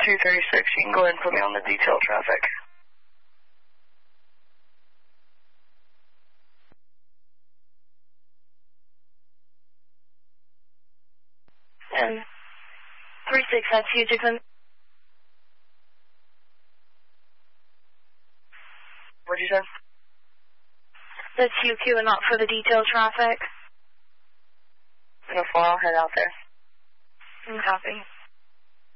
236, you can go ahead and put me on the detail traffic. And 36, that's you, Jackson. What'd you say? That's you queuing up for the detail traffic. No, I'll head out there. Copy.